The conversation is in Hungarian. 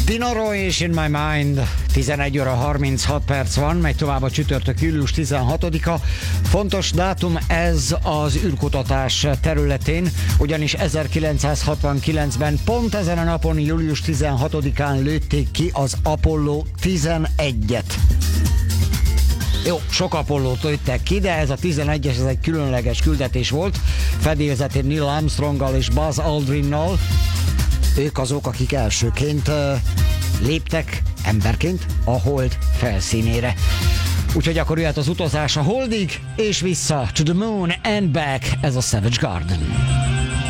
Dinoro és In My Mind, 11 óra 36 perc van, megy tovább a csütörtök, július 16-a. Fontos dátum ez az űrkutatás területén, ugyanis 1969-ben pont ezen a napon, július 16-án lőtték ki az Apollo 11-et. Jó, sok Apollót lőttek ki, de ez a 11-es, ez egy különleges küldetés volt, fedélzetén Neil Armstronggal és Buzz Aldrinnal. Ők azok, akik elsőként léptek emberként a hold felszínére. Úgyhogy akkor jöhet az utazás a holdig, és vissza to the moon and back, ez a Savage Garden.